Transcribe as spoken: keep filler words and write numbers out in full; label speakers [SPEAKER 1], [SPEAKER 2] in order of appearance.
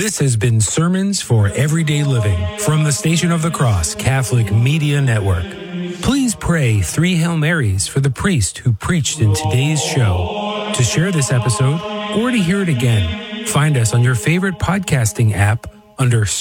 [SPEAKER 1] This has been Sermons for Everyday Living from the Station of the Cross Catholic Media Network. Please pray three Hail Marys for the priest who preached in today's show. To share this episode or to hear it again, find us on your favorite podcasting app under